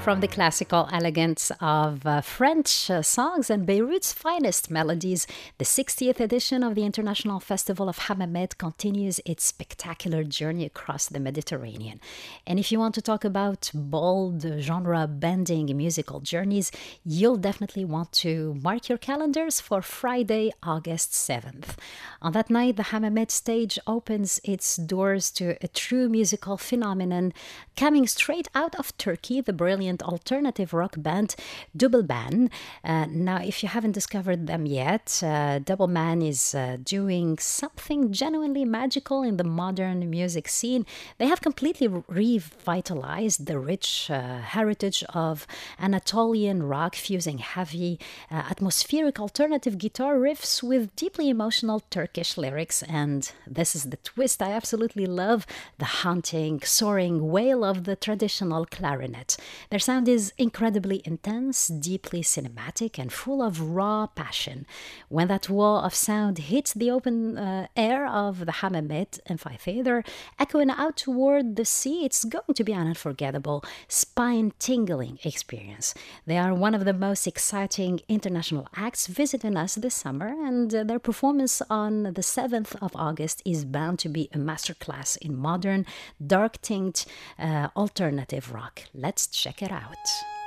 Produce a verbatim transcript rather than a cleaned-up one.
from the classical elegance of uh, French uh, songs and Beirut's finest melodies, the sixtieth edition of the International Festival of Hammamet continues its spectacular journey across the Mediterranean. And if you want to talk about bold, genre-bending musical journeys, you'll definitely want to mark your calendars for Friday, August seventh. On that night, the Hammamet stage opens its doors to a true musical phenomenon coming straight out of Turkey, the brilliant alternative rock band Double Man. Uh, now, if you haven't discovered them yet, uh, Double Man is uh, doing something genuinely magical in the modern music scene. They have completely revitalized the rich uh, heritage of Anatolian rock, fusing heavy, uh, atmospheric alternative guitar riffs with deeply emotional Turkish lyrics. And this is the twist I absolutely love, the haunting, soaring wail of the traditional clarinet. Their sound is incredibly intense, deeply cinematic, and full of raw passion. When that wall of sound hits the open uh, air of the Hammamet Amphitheater, echoing out toward the sea, it's going to be an unforgettable, spine-tingling experience. They are one of the most exciting international acts visiting us this summer, and uh, their performance on the seventh of August is bound to be a masterclass in modern, dark-tinged uh, alternative rock. Let's check it out.